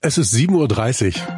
Es ist 7:30 Uhr.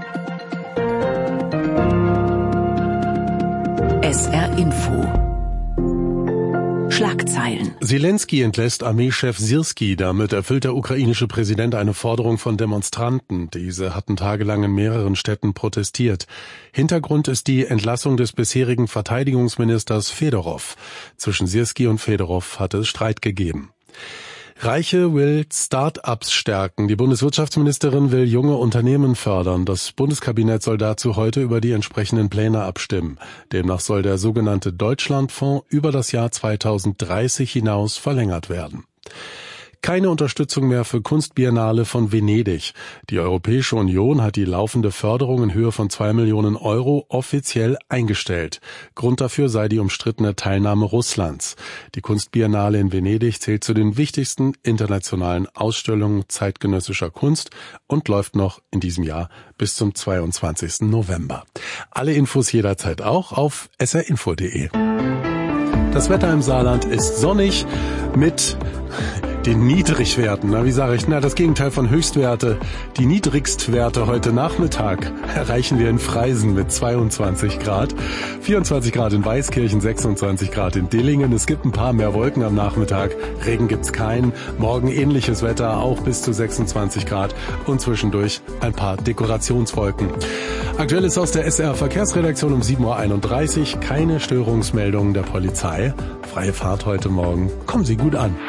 SR Info. Schlagzeilen. Selenskyj entlässt Armeechef Syrskij. Damit erfüllt der ukrainische Präsident eine Forderung von Demonstranten. Diese hatten tagelang in mehreren Städten protestiert. Hintergrund ist die Entlassung des bisherigen Verteidigungsministers Fedorov. Zwischen Syrskij und Fedorov hatte es Streit gegeben. Reiche will Start-ups stärken. Die Bundeswirtschaftsministerin will junge Unternehmen fördern. Das Bundeskabinett soll dazu heute über die entsprechenden Pläne abstimmen. Demnach soll der sogenannte Deutschlandfonds über das Jahr 2030 hinaus verlängert werden. Keine Unterstützung mehr für Kunstbiennale von Venedig. Die Europäische Union hat die laufende Förderung in Höhe von 2 Millionen Euro offiziell eingestellt. Grund dafür sei die umstrittene Teilnahme Russlands. Die Kunstbiennale in Venedig zählt zu den wichtigsten internationalen Ausstellungen zeitgenössischer Kunst und läuft noch in diesem Jahr bis zum 22. November. Alle Infos jederzeit auch auf srinfo.de. Das Wetter im Saarland ist sonnig mit den Niedrigwerten. Wie sage ich? Das Gegenteil von Höchstwerte. Die Niedrigstwerte heute Nachmittag erreichen wir in Freisen mit 22 Grad, 24 Grad in Weißkirchen, 26 Grad in Dillingen. Es gibt ein paar mehr Wolken am Nachmittag. Regen gibt's keinen. Morgen ähnliches Wetter, auch bis zu 26 Grad und zwischendurch ein paar Dekorationswolken. Aktuell ist aus der SR Verkehrsredaktion um 7:31 Uhr keine Störungsmeldungen der Polizei. Freie Fahrt heute Morgen. Kommen Sie gut an.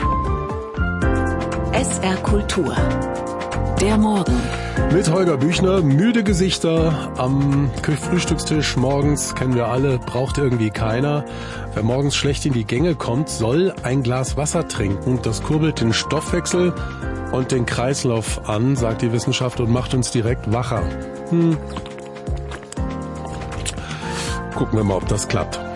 SR Kultur. Der Morgen. Mit Holger Büchner, müde Gesichter am Frühstückstisch morgens, kennen wir alle, braucht irgendwie keiner. Wer morgens schlecht in die Gänge kommt, soll ein Glas Wasser trinken. Das kurbelt den Stoffwechsel und den Kreislauf an, sagt die Wissenschaft, und macht uns direkt wacher. Gucken wir mal, ob das klappt.